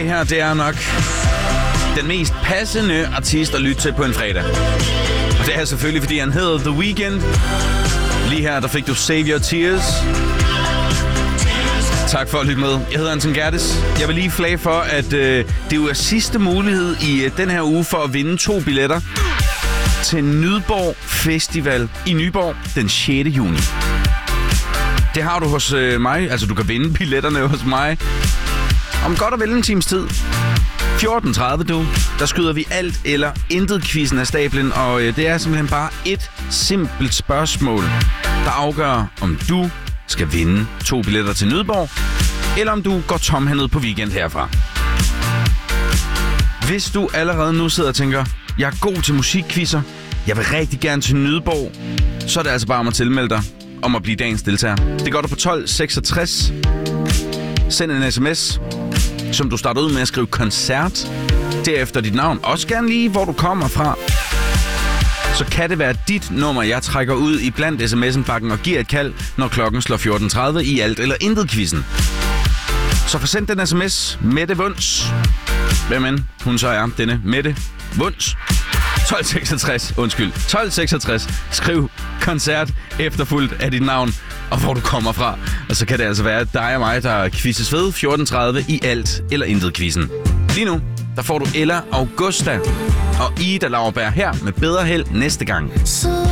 her, det er nok den mest passende artist at lytte til på en fredag. Og det er selvfølgelig, fordi han hedder The Weeknd. Lige her, der fik du Save Your Tears. Tak for at lytte med. Jeg hedder Anton Gerdes. Jeg vil lige flage for, at det jo er sidste mulighed i den her uge for at vinde 2 billetter til Nydborg Festival i Nyborg den 6. juni. Det har du hos mig. Altså, du kan vinde billetterne hos mig om godt og vel en times tid. 14.30, der skyder vi alt eller intet quizzen af stablen, og det er simpelthen bare et simpelt spørgsmål, der afgør, om du skal vinde 2 billetter til Nydborg, eller om du går tomhændet på weekend herfra. Hvis du allerede nu sidder og tænker, jeg er god til musikquizzer, jeg vil rigtig gerne til Nydborg, så er det altså bare om at tilmelde dig om at blive dagens deltager. Det gør du på 1266. Send en sms, som du starter ud med at skrive koncert. Derefter dit navn. Også gerne lige, hvor du kommer fra. Så kan det være dit nummer, jeg trækker ud i blandt sms'en-bakken og giver et kald, når klokken slår 14.30 i alt eller intet quizzen. Så få sendt den sms, Mette Wunsch. Hvem end hun så er, denne Mette Wunsch. 1266. Skriv koncert efterfulgt af dit navn og hvor du kommer fra. Og så kan det altså være dig og mig, der quizzes ved 14.30 i alt eller intet quizzen. Lige nu, der får du Ella Augusta og Ida Lauerberg her med bedre held næste gang.